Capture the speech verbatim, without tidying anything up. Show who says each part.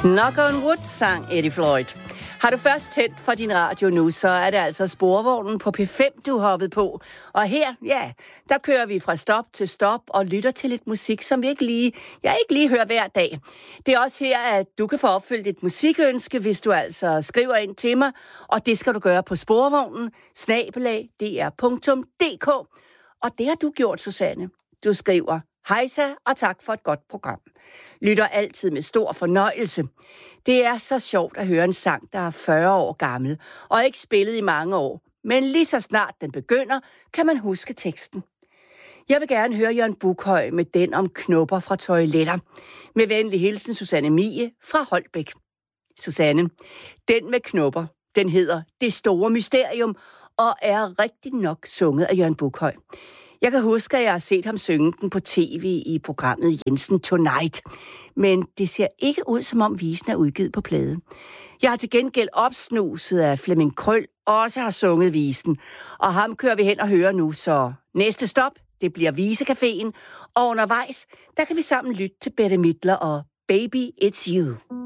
Speaker 1: Knock on Wood, sang Eddie Floyd. Har du først tændt for din radio nu, så er det altså sporvognen på P fem, du er hoppet på. Og her, ja, der kører vi fra stop til stop og lytter til lidt musik, som vi ikke lige, jeg ikke lige hører hver dag. Det er også her, at du kan få opfyldt et musikønske, hvis du altså skriver ind til mig. Og det skal du gøre på sporvognen, snabelag d r punktum d k. Og det har du gjort, Susanne. Du skriver: Hejsa, og tak for et godt program. Lytter altid med stor fornøjelse. Det er så sjovt at høre en sang, der er fyrre år gammel, og ikke spillet i mange år. Men lige så snart den begynder, kan man huske teksten. Jeg vil gerne høre Jørgen Buckhøj med den om knopper fra toiletter. Med venlig hilsen, Susanne Mie fra Holbæk. Susanne, den med knopper, den hedder Det Store Mysterium, og er rigtig nok sunget af Jørgen Buckhøj. Jeg kan huske, at jeg har set ham synge den på tv i programmet Jensen Tonight. Men det ser ikke ud, som om visen er udgivet på plade. Jeg har til gengæld opsnuset, at Flemming Krøll også har sunget visen. Og ham kører vi hen og hører nu, så næste stop, det bliver Visecaféen. Og undervejs, der kan vi sammen lytte til Bette Midler og Baby It's You.